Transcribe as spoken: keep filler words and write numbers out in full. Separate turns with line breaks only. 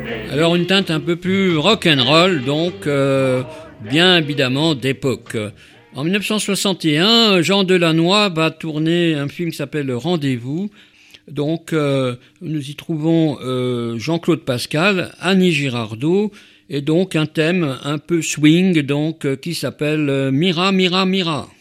Alors une teinte un peu plus rock'n'roll, donc euh, bien évidemment d'époque. En dix-neuf cent soixante et un, Jean Delannoy va tourner un film qui s'appelle Rendez-vous. Donc euh, nous y trouvons euh, Jean-Claude Pascal, Annie Girardot, et donc un thème un peu swing, donc euh, qui s'appelle euh, Mira, Mira, Mira.